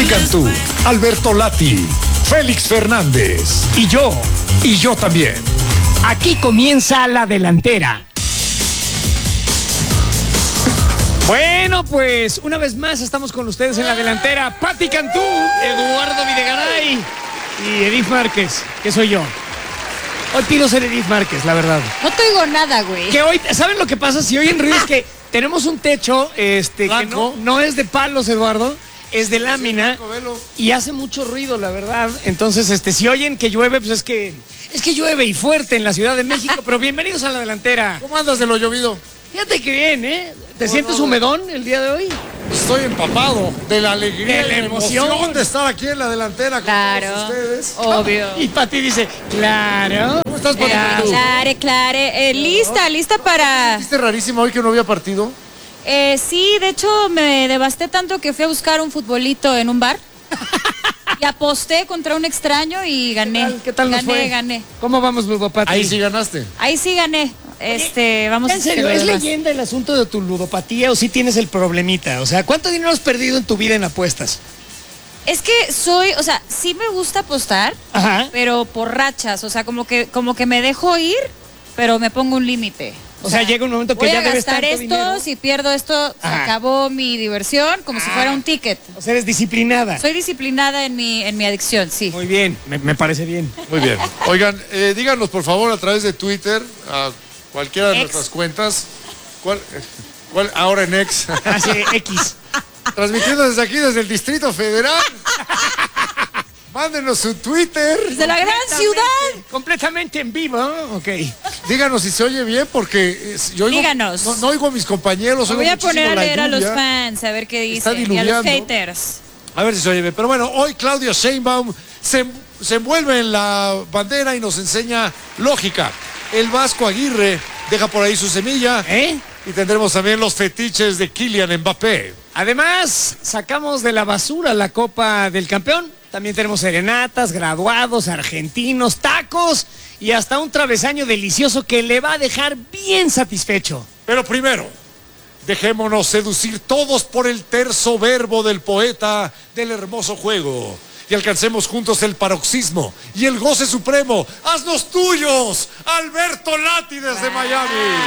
Pati Cantú, Alberto Lati, Félix Fernández y yo también. Aquí comienza la delantera. Bueno, pues una vez más estamos con ustedes en la delantera. Pati Cantú, Eduardo Videgaray y Edith Márquez, que soy yo. Hoy pido ser Edith Márquez, la verdad. No te oigo nada, güey. Que hoy, ¿saben lo que pasa? Si oyen ruido es que tenemos un techo que no es de palos, Eduardo, es de lámina y hace mucho ruido, la verdad. Entonces, si oyen que llueve, pues es que llueve y fuerte en la Ciudad de México, pero bienvenidos a la delantera. ¿Cómo andas de lo llovido? Fíjate que bien, ¿eh? ¿Te sientes humedón el día de hoy? Estoy empapado de la alegría, De la emoción de estar aquí en la delantera con todos ustedes. Obvio. Y Pati dice, claro. ¿Cómo estás, Pati? Claro. Lista para... ¿Viste rarísimo hoy que no había partido? Sí, de hecho me devasté tanto que fui a buscar un futbolito en un bar y aposté contra un extraño y gané. ¿Qué tal nos fue? Gané. ¿Cómo vamos, Ludopati? Ahí sí ganaste. Ahí sí gané. Vamos ¿En serio? ¿Es leyenda el asunto de tu ludopatía o sí tienes el problemita? O sea, ¿cuánto dinero has perdido en tu vida en apuestas? Es que sí me gusta apostar, Ajá. pero por rachas, o sea, como que me dejo ir, pero me pongo un límite. O sea, llega un momento que voy ya a debes gastar tanto esto, dinero. si pierdo esto, se Ajá. acabó mi diversión, como si fuera un ticket. O sea, eres disciplinada. Soy disciplinada en mi adicción, sí. Muy bien, me parece bien. Muy bien. Oigan, díganos por favor a través de Twitter, a cualquiera de Ex. nuestras cuentas, ¿cuál ahora en X? Así, X. Transmitiendo desde aquí, desde el Distrito Federal. Mándenos su Twitter. Desde la gran ciudad. Completamente en vivo, ¿no? Ok. Díganos si se oye bien, porque yo oigo, Díganos. no oigo a mis compañeros. Me oigo voy a muchísimo poner a la leer a los lluvia. fans, a ver qué Está dicen, y a los diluviando. haters. A ver si se oye bien. Pero bueno, hoy Claudia Sheinbaum se envuelve en la bandera y nos enseña lógica. El Vasco Aguirre deja por ahí su semilla. Y tendremos también los fetiches de Kylian Mbappé. Además, sacamos de la basura la Copa del Campeón. También tenemos serenatas, graduados, argentinos, tacos y hasta un travesaño delicioso que le va a dejar bien satisfecho. Pero primero, dejémonos seducir todos por el terzo verbo del poeta del hermoso juego. Y alcancemos juntos el paroxismo y el goce supremo. ¡Haznos tuyos! Alberto Lati desde Miami.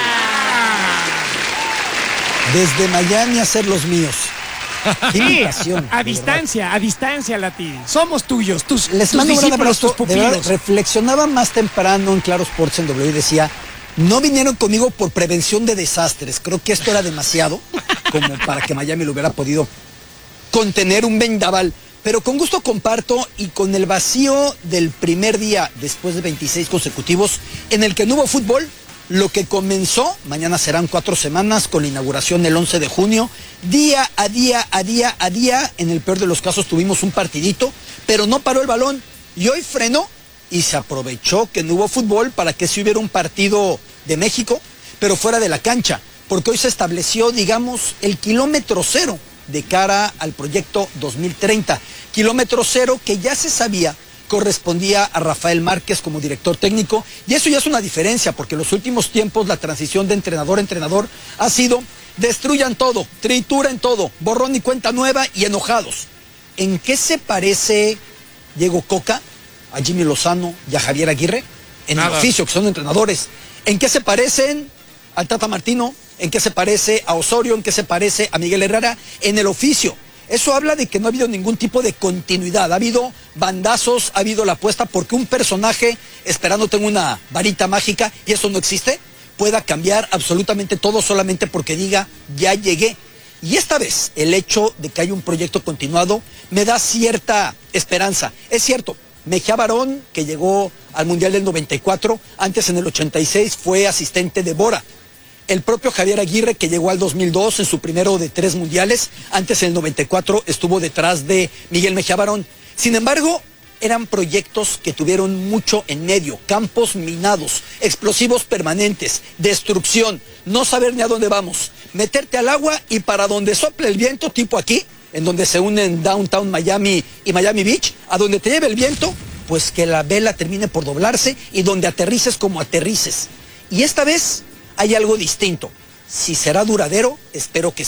Desde Miami a ser los míos. Qué invitación, a de distancia, Lati. Somos tuyos, tus Les mando un gran discípulos, abrazo. tus De verdad, pupilos. reflexionaba más temprano en Claro Sports en W y decía, no vinieron conmigo por prevención de desastres. Creo que esto era demasiado como para que Miami lo hubiera podido contener un vendaval. Pero con gusto comparto, y con el vacío del primer día después de 26 consecutivos en el que no hubo fútbol, lo que comenzó, mañana serán 4 semanas con la inauguración el 11 de junio, día a día, en el peor de los casos tuvimos un partidito, pero no paró el balón y hoy frenó y se aprovechó que no hubo fútbol para que sí hubiera un partido de México, pero fuera de la cancha, porque hoy se estableció, digamos, el kilómetro cero de cara al proyecto 2030, kilómetro cero que ya se sabía correspondía a Rafael Márquez como director técnico, y eso ya es una diferencia, porque en los últimos tiempos la transición de entrenador a entrenador ha sido destruyan todo, trituren todo, borrón y cuenta nueva y enojados. ¿En qué se parece Diego Coca a Jimmy Lozano y a Javier Aguirre? En el oficio, que son entrenadores. ¿En qué se parecen al Tata Martino? ¿En qué se parece a Osorio? ¿En qué se parece a Miguel Herrera? En el oficio. Eso habla de que no ha habido ningún tipo de continuidad. Ha habido bandazos, ha habido la apuesta porque un personaje, esperando tenga una varita mágica, y eso no existe, pueda cambiar absolutamente todo solamente porque diga, ya llegué. Y esta vez, el hecho de que haya un proyecto continuado me da cierta esperanza. Es cierto, Mejía Barón, que llegó al Mundial del 94, antes en el 86 fue asistente de Bora. El propio Javier Aguirre, que llegó al 2002 en su primero de 3 mundiales, antes en el 94 estuvo detrás de Miguel Mejía Barón. Sin embargo, eran proyectos que tuvieron mucho en medio, campos minados, explosivos permanentes, destrucción, no saber ni a dónde vamos, meterte al agua y para donde sople el viento, tipo aquí, en donde se unen Downtown Miami y Miami Beach, a donde te lleve el viento, pues que la vela termine por doblarse y donde aterrices como aterrices. Y esta vez hay algo distinto. Si será duradero, espero que sí.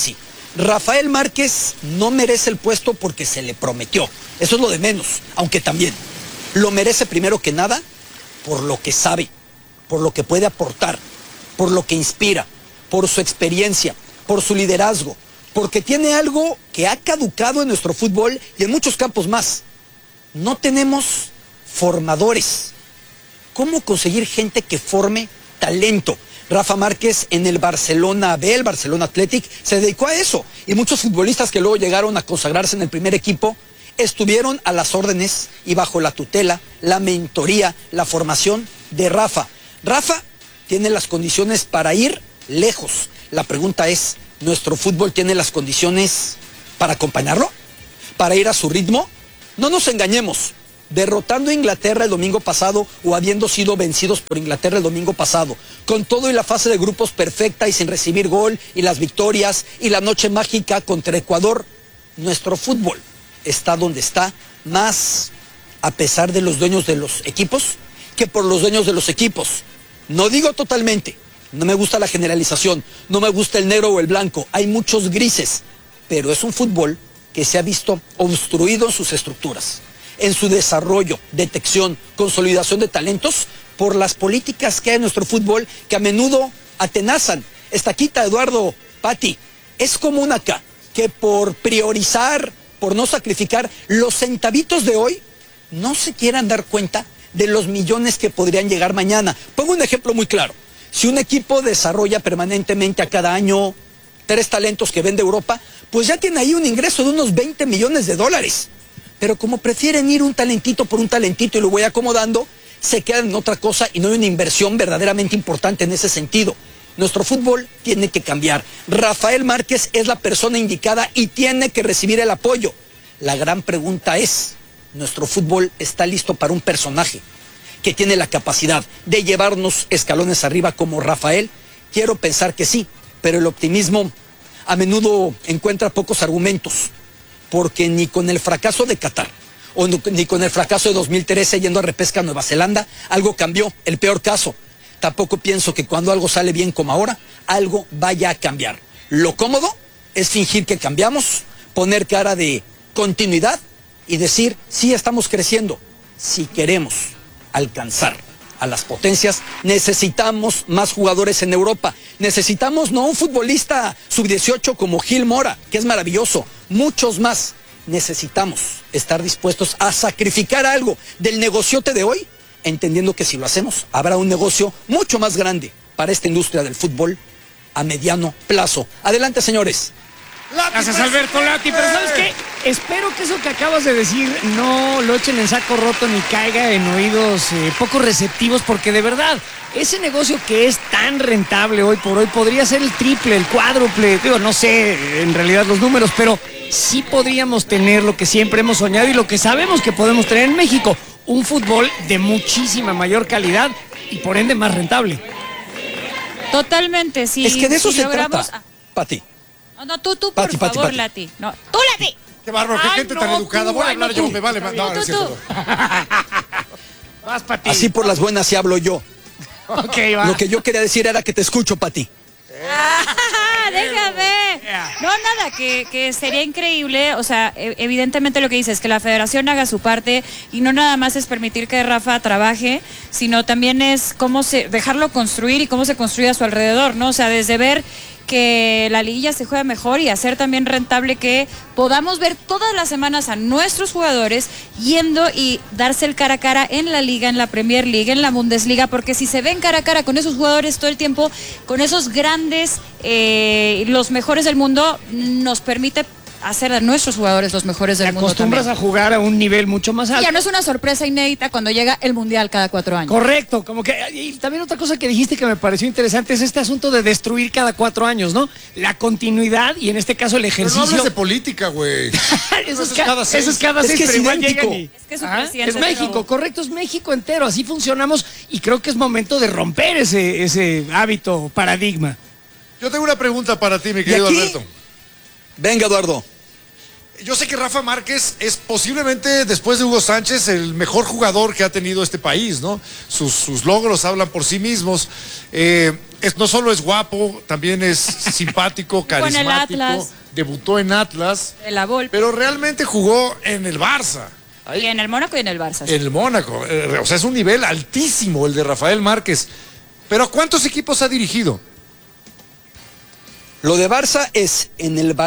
Rafael Márquez no merece el puesto porque se le prometió. Eso es lo de menos, aunque también lo merece primero que nada por lo que sabe, por lo que puede aportar, por lo que inspira, por su experiencia, por su liderazgo, porque tiene algo que ha caducado en nuestro fútbol y en muchos campos más. No tenemos formadores. ¿Cómo conseguir gente que forme talento? Rafa Márquez en el Barcelona B, el Barcelona Athletic, se dedicó a eso. Y muchos futbolistas que luego llegaron a consagrarse en el primer equipo estuvieron a las órdenes y bajo la tutela, la mentoría, la formación de Rafa. Rafa tiene las condiciones para ir lejos. La pregunta es, ¿nuestro fútbol tiene las condiciones para acompañarlo? ¿Para ir a su ritmo? No nos engañemos. Derrotando a Inglaterra el domingo pasado o habiendo sido vencidos por Inglaterra el domingo pasado, con todo y la fase de grupos perfecta y sin recibir gol y las victorias y la noche mágica contra Ecuador, nuestro fútbol está donde está, más a pesar de los dueños de los equipos que por los dueños de los equipos. No digo totalmente, no me gusta la generalización, no me gusta el negro o el blanco, hay muchos grises, pero es un fútbol que se ha visto obstruido en sus estructuras, en su desarrollo, detección, consolidación de talentos por las políticas que hay en nuestro fútbol que a menudo atenazan. Estaquita, Eduardo, Pati, es común acá que por priorizar, por no sacrificar los centavitos de hoy, no se quieran dar cuenta de los millones que podrían llegar mañana. Pongo un ejemplo muy claro. Si un equipo desarrolla permanentemente a cada año 3 talentos que vende Europa, pues ya tiene ahí un ingreso de unos 20 millones de dólares. Pero como prefieren ir un talentito por un talentito y lo voy acomodando, se quedan en otra cosa y no hay una inversión verdaderamente importante en ese sentido. Nuestro fútbol tiene que cambiar. Rafael Márquez es la persona indicada y tiene que recibir el apoyo. La gran pregunta es, ¿nuestro fútbol está listo para un personaje que tiene la capacidad de llevarnos escalones arriba como Rafael? Quiero pensar que sí, pero el optimismo a menudo encuentra pocos argumentos, porque ni con el fracaso de Qatar o ni con el fracaso de 2013 yendo a repesca a Nueva Zelanda, algo cambió, el peor caso. Tampoco pienso que cuando algo sale bien como ahora, algo vaya a cambiar. Lo cómodo es fingir que cambiamos, poner cara de continuidad y decir, sí estamos creciendo. Si queremos alcanzar a las potencias, necesitamos más jugadores en Europa. Necesitamos no un futbolista sub-18 como Gil Mora, que es maravilloso, muchos más. Necesitamos estar dispuestos a sacrificar algo del negociote de hoy, entendiendo que si lo hacemos, habrá un negocio mucho más grande para esta industria del fútbol a mediano plazo. Adelante, señores. Gracias, Alberto Lati, pero ¿sabes qué? Espero que eso que acabas de decir no lo echen en saco roto ni caiga en oídos poco receptivos, porque de verdad, ese negocio que es tan rentable hoy por hoy podría ser el triple, el cuádruple, digo, no sé en realidad los números, pero sí podríamos tener lo que siempre hemos soñado y lo que sabemos que podemos tener en México, un fútbol de muchísima mayor calidad y por ende más rentable. Totalmente, sí. Es que de eso si se logramos... trata, Pati. No, tú, por favor, Pati. Lati. No, tú, Lati. Qué bárbaro, qué Ay, gente no, tan educada. tú, Voy a ay, hablar no, yo, tú. me vale. No, no es cierto. Vas, Pati. Así por las buenas sí hablo yo. Ok, va. Lo que yo quería decir era que te escucho, Pati. Déjame. No, nada, que sería increíble, o sea, evidentemente lo que dices, que la federación haga su parte y no nada más es permitir que Rafa trabaje, sino también es dejarlo construir y cómo se construye a su alrededor, ¿no? O sea, desde ver que la liguilla se juega mejor y hacer también rentable que podamos ver todas las semanas a nuestros jugadores yendo y darse el cara a cara en la liga, en la Premier League, en la Bundesliga, porque si se ven cara a cara con esos jugadores todo el tiempo, con esos grandes, los mejores del mundo, nos permite hacer a nuestros jugadores los mejores del mundo. Te acostumbras a jugar a un nivel mucho más alto. Ya no es una sorpresa inédita cuando llega el Mundial cada 4 años. Correcto, como que, y también otra cosa que dijiste que me pareció interesante es este asunto de destruir cada 4 años, ¿no? La continuidad y en este caso el ejercicio. Pero no hables de política, güey. Eso es cada 6, pero es igual idéntico. llegan y... Es que es su presidente, es México, correcto, es México entero, así funcionamos y creo que es momento de romper ese hábito, paradigma. Yo tengo una pregunta para ti, mi querido Alberto. Venga, Eduardo. Yo sé que Rafa Márquez es posiblemente, después de Hugo Sánchez, el mejor jugador que ha tenido este país, ¿no? Sus logros hablan por sí mismos. No solo es guapo, también es simpático, carismático. debutó en Atlas, De la Volpe. pero realmente jugó en el Barça. Y en el Mónaco y en el Barça. sí. En el Mónaco. O sea, es un nivel altísimo el de Rafael Márquez. Pero ¿a cuántos equipos ha dirigido? Lo de Rafa es en el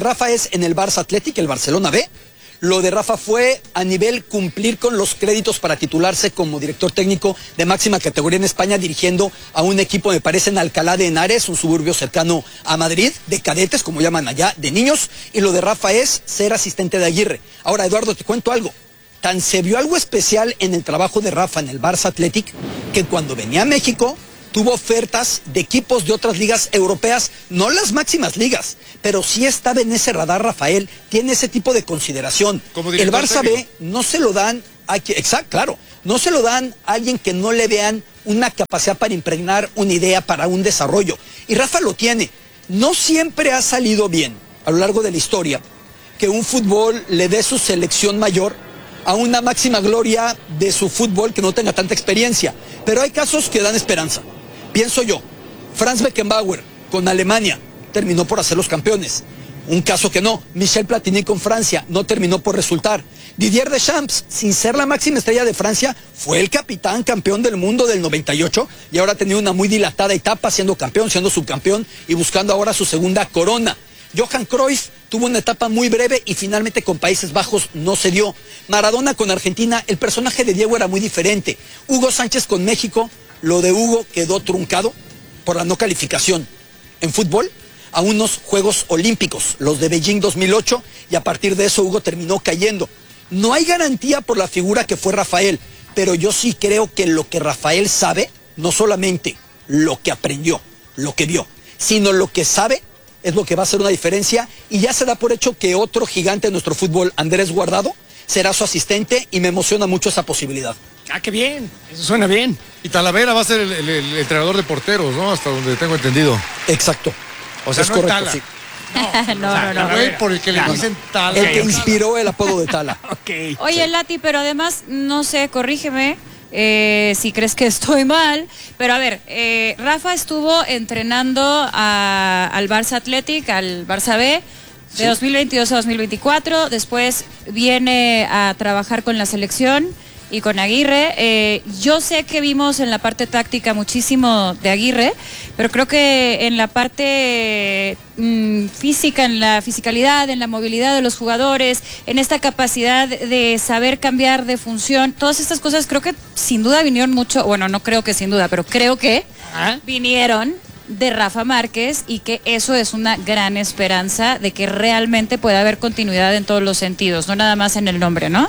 Barça Athletic, el Barcelona B. Lo de Rafa fue a nivel cumplir con los créditos para titularse como director técnico de máxima categoría en España, dirigiendo a un equipo, me parece, en Alcalá de Henares, un suburbio cercano a Madrid, de cadetes, como llaman allá, de niños. Y lo de Rafa es ser asistente de Aguirre. Ahora, Eduardo, te cuento algo. Tan se vio algo especial en el trabajo de Rafa en el Barça Athletic, que cuando venía a México tuvo ofertas de equipos de otras ligas europeas, no las máximas ligas, pero sí estaba en ese radar. Rafael tiene ese tipo de consideración. Como El director Barça técnico. B no se lo dan claro, no se lo dan a alguien que no le vean una capacidad para impregnar una idea, para un desarrollo. Y Rafa lo tiene. No siempre ha salido bien a lo largo de la historia que un fútbol le dé su selección mayor a una máxima gloria de su fútbol que no tenga tanta experiencia. Pero hay casos que dan esperanza. Pienso yo, Franz Beckenbauer con Alemania terminó por hacer los campeones. Un caso que no, Michel Platini con Francia no terminó por resultar. Didier Deschamps, sin ser la máxima estrella de Francia, fue el capitán campeón del mundo del 98 y ahora ha tenido una muy dilatada etapa siendo campeón, siendo subcampeón y buscando ahora su segunda corona. Johan Cruyff tuvo una etapa muy breve y finalmente con Países Bajos no se dio. Maradona con Argentina, el personaje de Diego era muy diferente. Hugo Sánchez con México, lo de Hugo quedó truncado por la no calificación en fútbol a unos Juegos Olímpicos, los de Beijing 2008, y a partir de eso Hugo terminó cayendo. No hay garantía por la figura que fue Rafael, pero yo sí creo que lo que Rafael sabe, no solamente lo que aprendió, lo que vio, sino lo que sabe, es lo que va a hacer una diferencia, y ya se da por hecho que otro gigante de nuestro fútbol, Andrés Guardado, será su asistente y me emociona mucho esa posibilidad. Ah, qué bien. Eso suena bien. Y Talavera va a ser el entrenador de porteros, ¿no? Hasta donde tengo entendido. Exacto. O sea, es no correcto, Tala. sí. No. El güey por el que le dicen Tala. El que inspiró el apodo de Tala. Ok. Oye, Lati, pero además, no sé, corrígeme si crees que estoy mal, pero a ver, Rafa estuvo entrenando al Barça Athletic, al Barça B, de 2022 a 2024, después viene a trabajar con la selección y con Aguirre. Yo sé que vimos en la parte táctica muchísimo de Aguirre, pero creo que en la parte física, en la fisicalidad, en la movilidad de los jugadores, en esta capacidad de saber cambiar de función, todas estas cosas creo que sin duda vinieron mucho, bueno, no creo que sin duda, pero creo que vinieron de Rafa Márquez, y que eso es una gran esperanza de que realmente pueda haber continuidad en todos los sentidos, no nada más en el nombre, ¿no?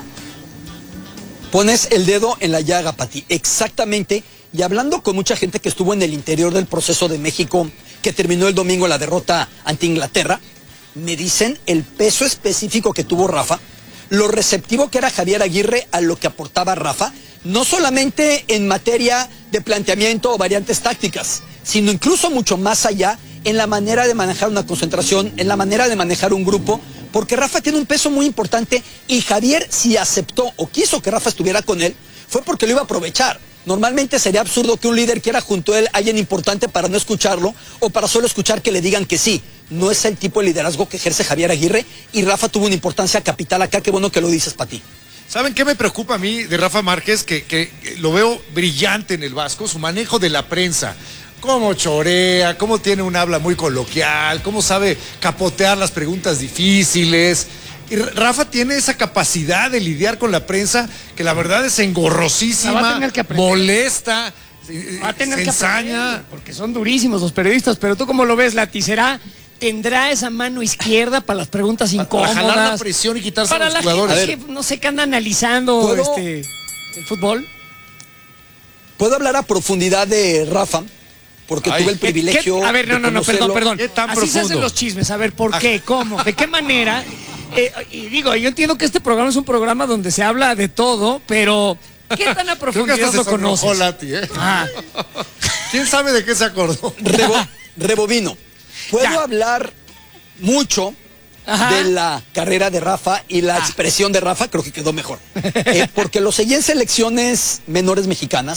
Pones el dedo en la llaga, Pati, exactamente. Y hablando con mucha gente que estuvo en el interior del proceso de México, que terminó el domingo la derrota ante Inglaterra, me dicen el peso específico que tuvo Rafa, lo receptivo que era Javier Aguirre a lo que aportaba Rafa, no solamente en materia de planteamiento o variantes tácticas, sino incluso mucho más allá en la manera de manejar una concentración, en la manera de manejar un grupo, porque Rafa tiene un peso muy importante y Javier, si aceptó o quiso que Rafa estuviera con él, fue porque lo iba a aprovechar. Normalmente sería absurdo que un líder quiera junto a él a alguien importante para no escucharlo o para solo escuchar que le digan que sí. No es el tipo de liderazgo que ejerce Javier Aguirre, y Rafa tuvo una importancia capital acá. Qué bueno que lo dices, Pati. ¿Saben qué me preocupa a mí de Rafa Márquez? Que lo veo brillante en el Vasco, su manejo de la prensa. Cómo chorea, cómo tiene un habla muy coloquial, cómo sabe capotear las preguntas difíciles. Y Rafa tiene esa capacidad de lidiar con la prensa que la verdad es La va a engorrosísima, tener que aprender. molesta, Va a tener se que ensaña. aprender, porque son durísimos los periodistas. Pero tú, ¿cómo lo ves, Lati? ¿Tendrá esa mano izquierda para las preguntas Para incómodas? jalar la presión y quitarse a para los la jugadores. gente que no sé qué anda analizando ¿Puedo? el fútbol. ¿Puedo hablar a profundidad de Rafa? Porque Ay, tuve el privilegio. A ver, de conocerlo. perdón. ¿Qué tan Así se hacen profundo? los chismes. A ver, ¿por qué? ¿Cómo? ¿De qué manera? Y digo, yo entiendo que este programa es un programa donde se habla de todo, pero ¿qué tan a Creo que profundidad hasta lo se sonrojó conoces? Lati, ¿eh? Ah, ¿Quién sabe de qué se acordó? Rebobino. Puedo Ya. hablar mucho Ajá. de la carrera de Rafa y la expresión de Rafa, creo que quedó mejor. Porque lo seguí en selecciones menores mexicanas,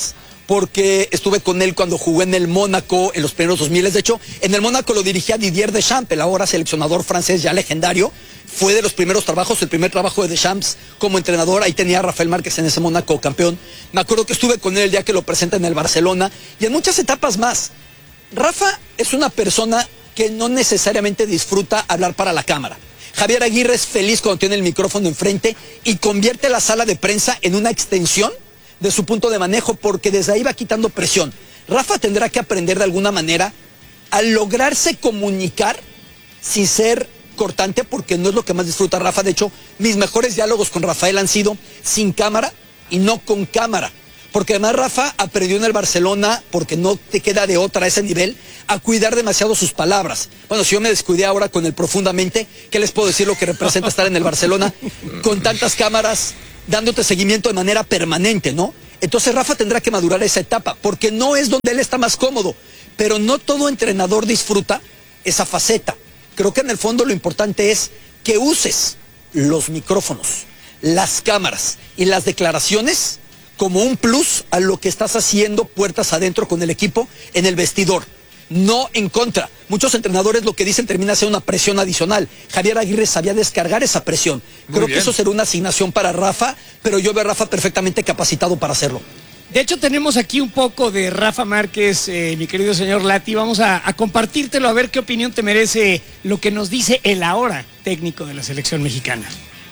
porque estuve con él cuando jugó en el Mónaco en los primeros 2000. De hecho, en el Mónaco lo dirigía Didier Deschamps, el ahora seleccionador francés ya legendario. Fue de los primeros trabajos, el primer trabajo de Deschamps como entrenador. Ahí tenía a Rafael Márquez en ese Mónaco campeón. Me acuerdo que estuve con él el día que lo presenta en el Barcelona y en muchas etapas más. Rafa es una persona que no necesariamente disfruta hablar para la cámara. Javier Aguirre es feliz cuando tiene el micrófono enfrente y convierte la sala de prensa en una extensión de su punto de manejo, porque desde ahí va quitando presión. Rafa tendrá que aprender de alguna manera a lograrse comunicar sin ser cortante, porque no es lo que más disfruta Rafa. De hecho, mis mejores diálogos con Rafael han sido sin cámara y no con cámara. Porque además Rafa aprendió en el Barcelona, porque no te queda de otra a ese nivel, a cuidar demasiado sus palabras. Bueno, si yo me descuidé ahora con el Profundamente, ¿qué les puedo decir lo que representa estar en el Barcelona con tantas cámaras dándote seguimiento de manera permanente, ¿no? Entonces Rafa tendrá que madurar esa etapa, porque no es donde él está más cómodo, pero no todo entrenador disfruta esa faceta. Creo que en el fondo lo importante es que uses los micrófonos, las cámaras y las declaraciones como un plus a lo que estás haciendo puertas adentro con el equipo en el vestidor, no en contra. Muchos entrenadores lo que dicen termina siendo una presión adicional. Javier Aguirre sabía descargar esa presión. Creo que eso será una asignación para Rafa, pero yo veo a Rafa perfectamente capacitado para hacerlo. De hecho, tenemos aquí un poco de Rafa Márquez, mi querido señor Lati. Vamos a compartírtelo, a ver qué opinión te merece lo que nos dice el ahora técnico de la selección mexicana.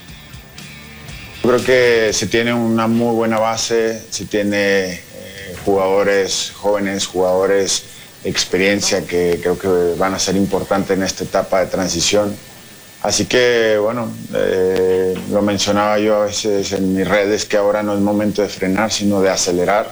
Creo que se tiene una muy buena base, se tiene jugadores jóvenes, jugadores de experiencia que creo que van a ser importantes en esta etapa de transición. Así que, bueno, lo mencionaba yo a veces en mis redes, que ahora no es momento de frenar, sino de acelerar.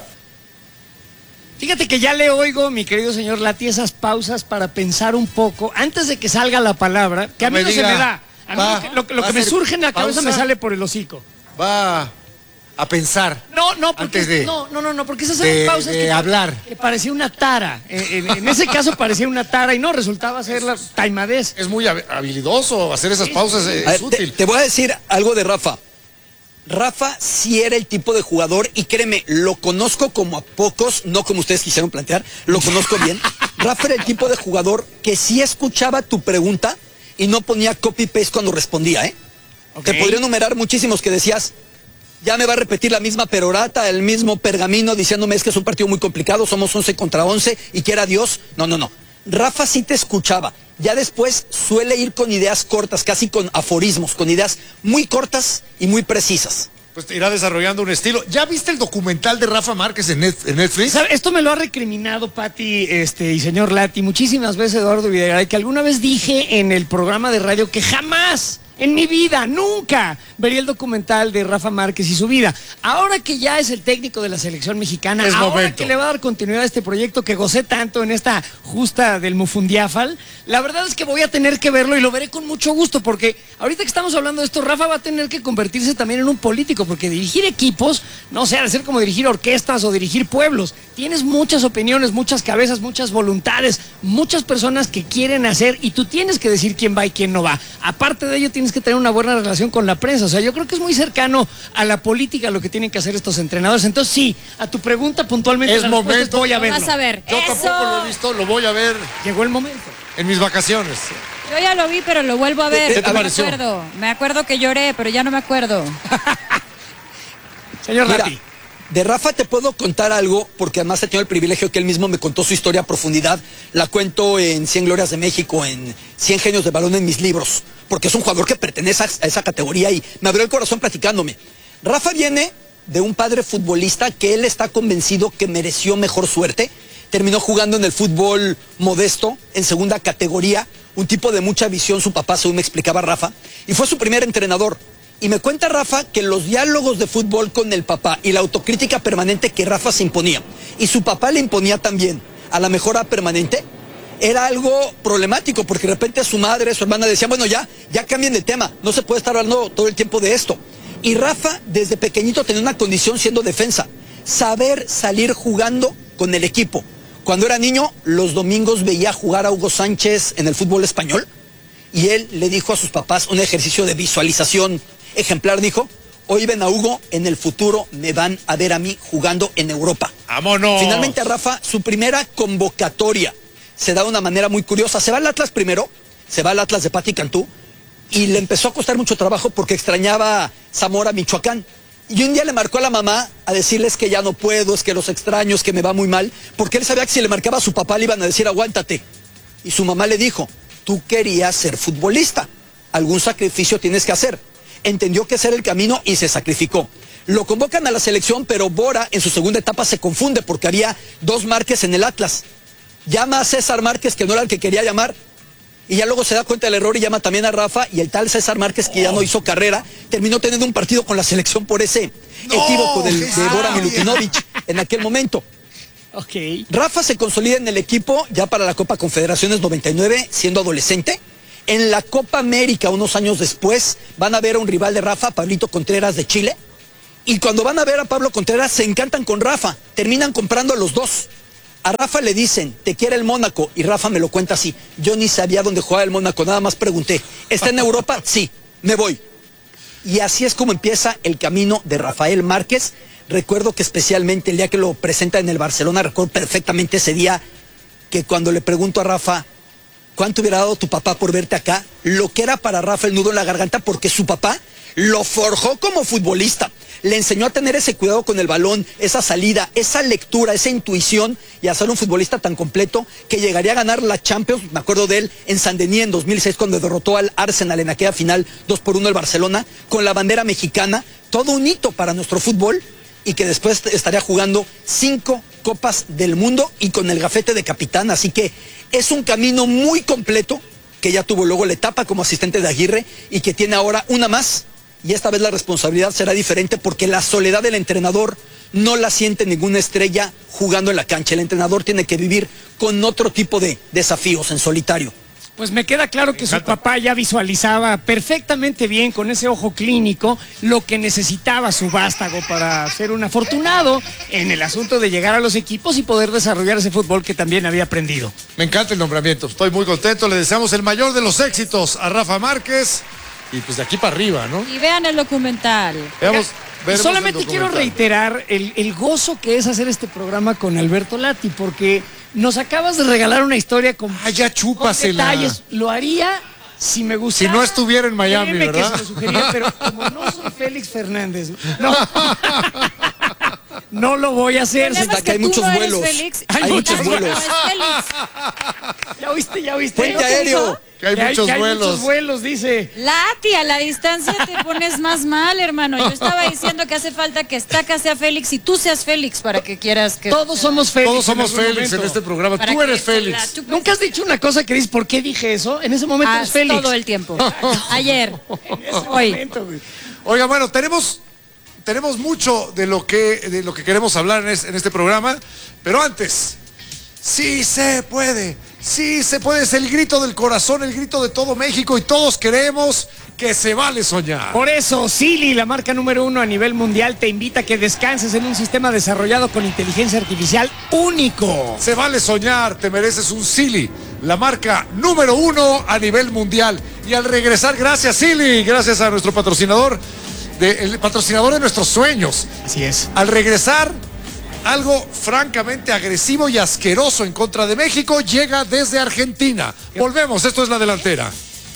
Fíjate que ya le oigo, mi querido señor Lati, esas pausas para pensar un poco, antes de que salga la palabra, que a mí no se me da. A mí lo que me surge en la cabeza me sale por el hocico. Va a pensar. No, porque porque esas eran pausas de hablar. Que parecía una tara. En ese caso parecía una tara y no, resultaba ser la taimadez. Es muy habilidoso hacer esas pausas, es útil. Te voy a decir algo de Rafa. Rafa sí era el tipo de jugador, y créeme, lo conozco como a pocos, no como ustedes quisieron plantear, lo conozco bien. Rafa era el tipo de jugador que sí escuchaba tu pregunta y no ponía copy-paste cuando respondía, ¿eh? Okay. Te podría enumerar muchísimos que decías, ya me va a repetir la misma perorata, el mismo pergamino, diciéndome es que es un partido muy complicado, somos 11 contra 11 y quiera Dios. No. Rafa sí te escuchaba. Ya después suele ir con ideas cortas, casi con aforismos, con ideas muy cortas y muy precisas. Pues irá desarrollando un estilo. ¿Ya viste el documental de Rafa Márquez en Netflix? ¿Sabe? Esto me lo ha recriminado Pati y señor Lati muchísimas veces, Eduardo Videgaray, que alguna vez dije en el programa de radio que jamás en mi vida, nunca vería el documental de Rafa Márquez y su vida. Ahora que ya es el técnico de la selección mexicana, ahora que le va a dar continuidad a este proyecto que gocé tanto en esta justa del Mufundiafal, la verdad es que voy a tener que verlo y lo veré con mucho gusto, porque ahorita que estamos hablando de esto, Rafa va a tener que convertirse también en un político, porque dirigir equipos, no sé, ha de ser como dirigir orquestas o dirigir pueblos. Tienes muchas opiniones, muchas cabezas, muchas voluntades, muchas personas que quieren hacer, y tú tienes que decir quién va y quién no va. Aparte de ello, tienes que tener una buena relación con la prensa. O sea, yo creo que es muy cercano a la política lo que tienen que hacer estos entrenadores. Entonces, sí, a tu pregunta puntualmente, es momento. Voy a verlo. Vas a ver. Yo tampoco lo he visto, lo voy a ver. Llegó el momento. En mis vacaciones. Yo ya lo vi, pero lo vuelvo a ver. ¿Qué te pareció? Me acuerdo que lloré, pero ya no me acuerdo. Señor Mira, Lati. de Rafa te puedo contar algo, porque además he tenido el privilegio que él mismo me contó su historia a profundidad. La cuento en 100 Glorias de México, en 100 Genios de Balón, en mis libros, porque es un jugador que pertenece a esa categoría y me abrió el corazón platicándome. Rafa viene de un padre futbolista que él está convencido que mereció mejor suerte. Terminó jugando en el fútbol modesto, en segunda categoría, un tipo de mucha visión, su papá, según me explicaba Rafa, y fue su primer entrenador. Y me cuenta Rafa que los diálogos de fútbol con el papá y la autocrítica permanente que Rafa se imponía, y su papá le imponía también a la mejora permanente, era algo problemático, porque de repente su madre, su hermana decían, bueno, ya cambien de tema, no se puede estar hablando todo el tiempo de esto. Y Rafa desde pequeñito tenía una condición siendo defensa, saber salir jugando con el equipo. Cuando era niño, los domingos veía jugar a Hugo Sánchez en el fútbol español, y él le dijo a sus papás, un ejercicio de visualización ejemplar, dijo, hoy ven a Hugo, en el futuro me van a ver a mí jugando en Europa. ¡Vámonos! Finalmente a Rafa, su primera convocatoria se da de una manera muy curiosa. Se va al Atlas primero, se va al Atlas de Pati Cantú, y le empezó a costar mucho trabajo porque extrañaba Zamora, Michoacán. Y un día le marcó a la mamá a decirles que ya no puedo, es que los extraño, es que me va muy mal, porque él sabía que si le marcaba a su papá le iban a decir aguántate. Y su mamá le dijo, tú querías ser futbolista, algún sacrificio tienes que hacer. Entendió que ese era el camino y se sacrificó. Lo convocan a la selección, pero Bora en su segunda etapa se confunde porque había 2 Márquez en el Atlas. Llama a César Márquez, que no era el que quería llamar, y ya luego se da cuenta del error y llama también a Rafa, y el tal César Márquez, que ya no hizo carrera, terminó teniendo un partido con la selección por ese equívoco de Bora Milutinovic en aquel momento. Ok. Rafa se consolida en el equipo ya para la Copa Confederaciones 99, siendo adolescente. En la Copa América, unos años después, van a ver a un rival de Rafa, Pablito Contreras de Chile, y cuando van a ver a Pablo Contreras se encantan con Rafa, terminan comprando a los dos. A Rafa le dicen, te quiere el Mónaco, y Rafa me lo cuenta así, yo ni sabía dónde jugaba el Mónaco, nada más pregunté, ¿está en Europa? Sí, me voy. Y así es como empieza el camino de Rafael Márquez. Recuerdo que especialmente el día que lo presenta en el Barcelona, recuerdo perfectamente ese día que cuando le pregunto a Rafa, ¿cuánto hubiera dado tu papá por verte acá? Lo que era para Rafa el nudo en la garganta, porque su papá lo forjó como futbolista. Le enseñó a tener ese cuidado con el balón, esa salida, esa lectura, esa intuición, y a ser un futbolista tan completo que llegaría a ganar la Champions. Me acuerdo de él en Saint-Denis en 2006 cuando derrotó al Arsenal en aquella final 2-1 el Barcelona, con la bandera mexicana. Todo un hito para nuestro fútbol, y que después estaría jugando 5 Copas del Mundo y con el gafete de capitán. Así que es un camino muy completo, que ya tuvo luego la etapa como asistente de Aguirre y que tiene ahora una más. Y esta vez la responsabilidad será diferente porque la soledad del entrenador no la siente ninguna estrella jugando en la cancha. El entrenador tiene que vivir con otro tipo de desafíos en solitario. Pues me queda claro que su papá ya visualizaba perfectamente bien, con ese ojo clínico, lo que necesitaba su vástago para ser un afortunado en el asunto de llegar a los equipos y poder desarrollar ese fútbol que también había aprendido. Me encanta el nombramiento, estoy muy contento, le deseamos el mayor de los éxitos a Rafa Márquez, y pues de aquí para arriba, ¿no? Y vean el documental. Veremos Solamente el quiero documental. reiterar el gozo que es hacer este programa con Alberto Lati, porque nos acabas de regalar una historia con, ya chúpasela. con detalles. Lo haría si me gustara. Si no estuviera en Miami, Créeme ¿verdad? que se lo sugería, pero como no soy Félix Fernández, no lo voy a hacer. Tenemos que hay tú muchos no eres vuelos. Félix, Hay y muchos tampoco vuelos. es Félix. ¿Ya oíste? Puente aéreo. Que hay muchos hay vuelos. muchos vuelos, dice. Lati, a la distancia te pones más mal, hermano. Yo estaba diciendo que hace falta que Estaca sea Félix y tú seas Félix para que quieras que... Todos somos Félix. Todos somos en algún Félix en momento. este programa, para tú que eres Félix. tú- Nunca has dicho una cosa que dices, ¿por qué dije eso? En ese momento eres Félix. todo el tiempo. Ayer, hoy. Momento, güey. Oiga, bueno, tenemos mucho de lo que queremos hablar en este programa, pero antes, sí se puede, es el grito del corazón, el grito de todo México, y todos queremos que se vale soñar. Por eso, Silly, la marca número 1 a nivel mundial, te invita a que descanses en un sistema desarrollado con inteligencia artificial único. Se vale soñar, te mereces un Silly, la marca número 1 a nivel mundial. Y al regresar, gracias Silly, gracias a nuestro patrocinador, el patrocinador de nuestros sueños. Así es. Al regresar, algo francamente agresivo y asqueroso en contra de México llega desde Argentina. Volvemos, esto es La Delantera.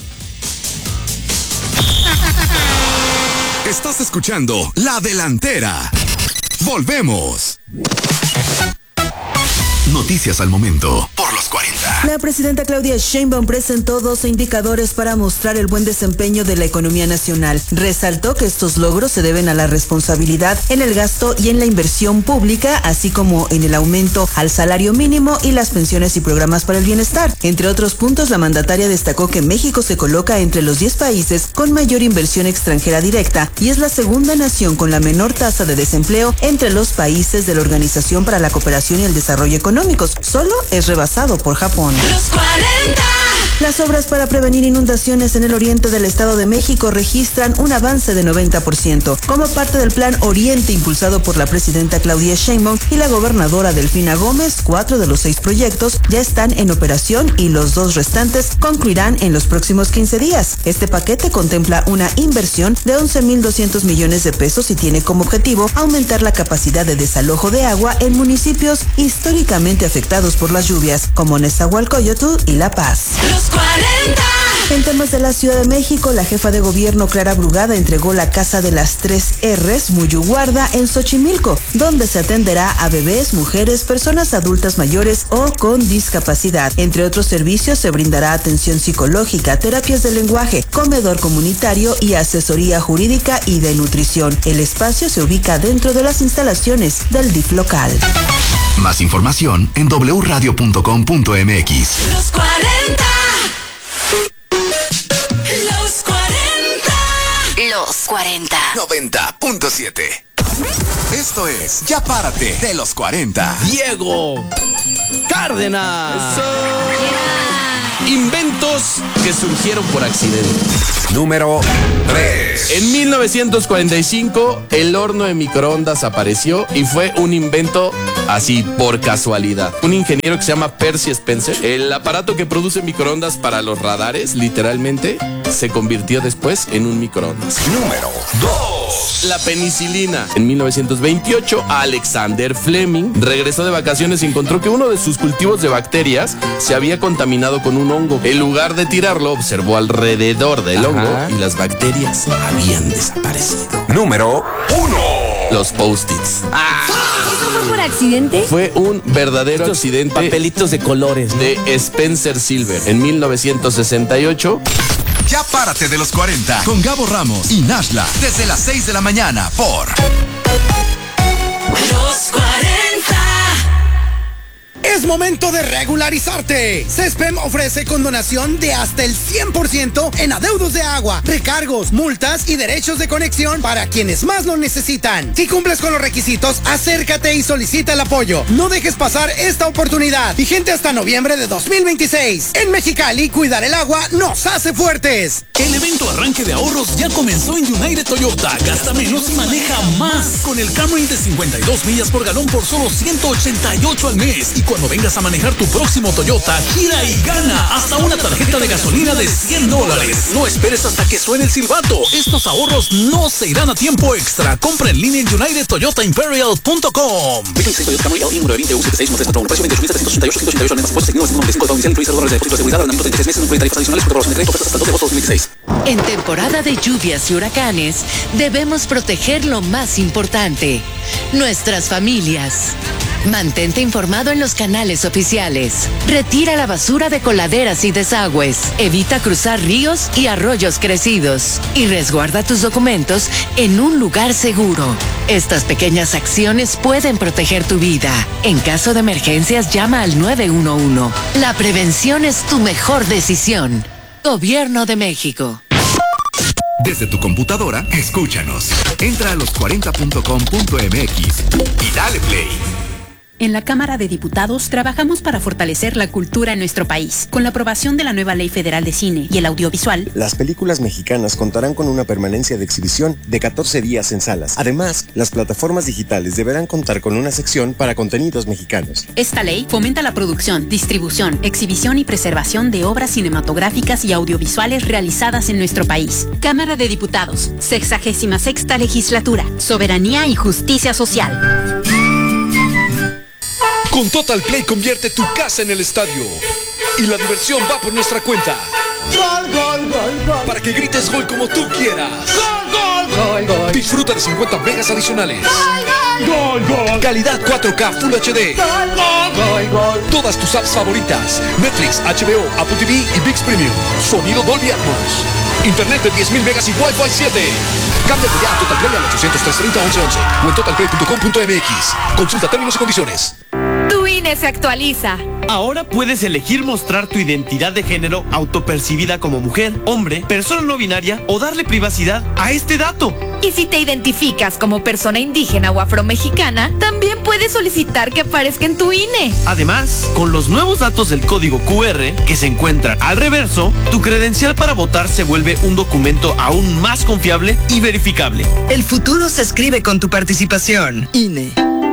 Estás escuchando La Delantera. Volvemos. Noticias al momento por los 40. La presidenta Claudia Sheinbaum presentó 12 indicadores para mostrar el buen desempeño de la economía nacional. Resaltó que estos logros se deben a la responsabilidad en el gasto y en la inversión pública, así como en el aumento al salario mínimo y las pensiones y programas para el bienestar. Entre otros puntos, la mandataria destacó que México se coloca entre los 10 países con mayor inversión extranjera directa y es la segunda nación con la menor tasa de desempleo entre los países de la Organización para la Cooperación y el Desarrollo Económicos. Solo es rebasado por Japón. Los 40. Las obras para prevenir inundaciones en el oriente del Estado de México registran un avance de 90%, como parte del Plan Oriente impulsado por la presidenta Claudia Sheinbaum y la gobernadora Delfina Gómez. 4 de los 6 proyectos ya están en operación y los 2 restantes concluirán en los próximos 15 días. Este paquete contempla una inversión de 11,200 millones de pesos y tiene como objetivo aumentar la capacidad de desalojo de agua en municipios históricamente afectados por las lluvias, como Nezahualcóyotl y La Paz. Los 40. En temas de la Ciudad de México, la jefa de gobierno Clara Brugada entregó la Casa de las 3 R's Muyuguarda en Xochimilco, donde se atenderá a bebés, mujeres, personas adultas mayores o con discapacidad. Entre otros servicios, se brindará atención psicológica, terapias de lenguaje, comedor comunitario y asesoría jurídica y de nutrición. El espacio se ubica dentro de las instalaciones del DIF local. Más información en wradio.com.mx. Los 40. Los 40. Los 40. 90.7. Esto es Ya Párate de los 40. Diego Cárdenas. Inventos que surgieron por accidente. Número 3. En 1945, el horno de microondas apareció y fue un invento así por casualidad. Un ingeniero que se llama Percy Spencer, el aparato que produce microondas para los radares, literalmente, se convirtió después en un microondas. Número 2. La penicilina. En 1928, Alexander Fleming regresó de vacaciones y encontró que uno de sus cultivos de bacterias se había contaminado con un hongo. En lugar de tirarlo, observó alrededor del hongo y las bacterias habían desaparecido. Número 1. Los post-its. ¿Eso fue por accidente? Fue un verdadero accidente. Papelitos de colores, ¿no? De Spencer Silver. En 1968... Ya Párate de los 40 con Gabo Ramos y Nashla desde las 6 de la mañana por Los 40. Es momento de regularizarte. CESPEM ofrece condonación de hasta el 100% en adeudos de agua, recargos, multas y derechos de conexión para quienes más lo necesitan. Si cumples con los requisitos, acércate y solicita el apoyo. No dejes pasar esta oportunidad. Vigente hasta noviembre de 2026. En Mexicali, cuidar el agua nos hace fuertes. El evento arranque de ahorros ya comenzó en United Toyota. Gasta menos y maneja más. Con el Camry de 52 millas por galón por solo 188 al mes. Y cuando vengas a manejar tu próximo Toyota, gira y gana hasta una tarjeta de gasolina de $100. No esperes hasta que suene el silbato. Estos ahorros no se irán a tiempo extra. Compra en línea en UnitedToyotaImperial.com. Toyota Camry LE número 20 U76 134. Precio 28,788 al mes. Impuestos de 95 comercial incluye $0 de depósito de seguridad. Al 36 meses, no incluye tarifas adicionales por aprobación de crédito. Hasta el 2 de agosto de 2016. En temporada de lluvias y huracanes, debemos proteger lo más importante, nuestras familias. Mantente informado en los canales oficiales. Retira la basura de coladeras y desagües. Evita cruzar ríos y arroyos crecidos. Y resguarda tus documentos en un lugar seguro. Estas pequeñas acciones pueden proteger tu vida. En caso de emergencias, llama al 911. La prevención es tu mejor decisión. Gobierno de México. Desde tu computadora, escúchanos. Entra a los40.com.mx y dale play. En la Cámara de Diputados trabajamos para fortalecer la cultura en nuestro país. Con la aprobación de la nueva Ley Federal de Cine y el Audiovisual, las películas mexicanas contarán con una permanencia de exhibición de 14 días en salas. Además, las plataformas digitales deberán contar con una sección para contenidos mexicanos. Esta ley fomenta la producción, distribución, exhibición y preservación de obras cinematográficas y audiovisuales realizadas en nuestro país. Cámara de Diputados, 66ª Legislatura, Soberanía y Justicia Social. Con Total Play convierte tu casa en el estadio. Y la diversión va por nuestra cuenta. ¡Gol, gol, gol, gol! Para que grites gol como tú quieras. ¡Gol, gol, gol, gol! Disfruta de 50 megas adicionales. ¡Gol, gol, gol! Calidad 4K Full HD. ¡Gol, gol, gol, gol! Todas tus apps favoritas. Netflix, HBO, Apple TV y ViX Premium. Sonido Dolby Atmos. Internet de 10.000 megas y Wi-Fi 7. Cámbiate ya a Total Play al 800-330-1111 o en totalplay.com.mx. Consulta términos y condiciones. Tu INE se actualiza. Ahora puedes elegir mostrar tu identidad de género autopercibida como mujer, hombre, persona no binaria o darle privacidad a este dato. Y si te identificas como persona indígena o afromexicana, también puedes solicitar que aparezca en tu INE. Además, con los nuevos datos del código QR que se encuentran al reverso, tu credencial para votar se vuelve un documento aún más confiable y verificable. El futuro se escribe con tu participación. INE.